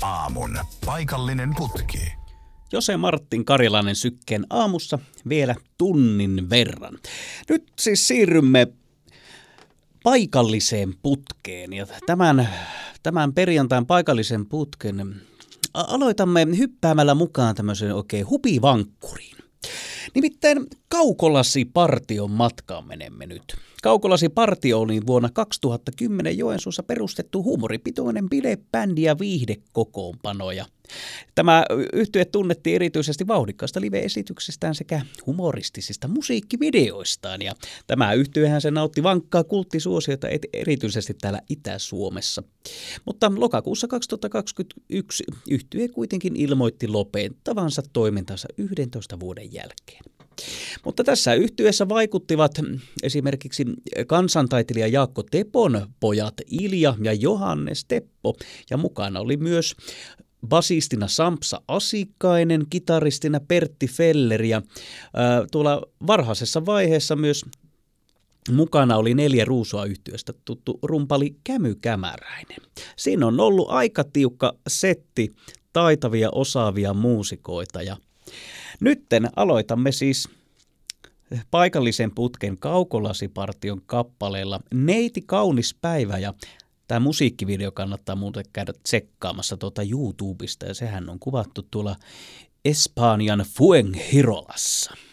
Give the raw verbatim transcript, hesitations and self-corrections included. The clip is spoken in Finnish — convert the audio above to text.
aamun paikallinen putki. Jose Martin Karjalainen Sykkeen aamussa vielä tunnin verran. Nyt siis siirrymme paikalliseen putkeen ja tämän, tämän perjantain paikallisen putken aloitamme hyppäämällä mukaan tämmöisen oikein hupivankkuriin. Nimittäin Kaukolasi-partion matkaan menemme nyt. Kaukolasi-partio oli vuonna kaksituhattakymmenen Joensuussa perustettu huumoripitoinen bilebändi ja viihdekokoonpano. Ja tämä yhtye tunnettiin erityisesti vauhdikkaasta live-esityksestään sekä humoristisista musiikkivideoistaan. Ja tämä yhtyehän se nautti vankkaa kulttisuosiota erityisesti täällä Itä-Suomessa. Mutta lokakuussa kaksituhattakaksikymmentäyksi yhtye kuitenkin ilmoitti lopettavansa toimintansa yhdentoista vuoden jälkeen. Mutta tässä yhtyeessä vaikuttivat esimerkiksi kansantaiteilija Jaakko Tepon pojat Ilja ja Johannes Teppo, ja mukana oli myös basistina Sampsa Asikainen, kitaristina Pertti Feller ja ää, tuolla varhaisessa vaiheessa myös mukana oli neljä ruusua yhtyeestä tuttu rumpali Kämy Kämäräinen. Siinä on ollut aika tiukka setti taitavia osaavia muusikoita ja nytten aloitamme siis paikallisen putken Kaukolasi-partion kappaleella Neiti kaunis päivä, ja tämä musiikkivideo kannattaa muuten käydä tsekkaamassa tuota YouTubesta, ja sehän on kuvattu tuolla Espanjan Fuengirollassa.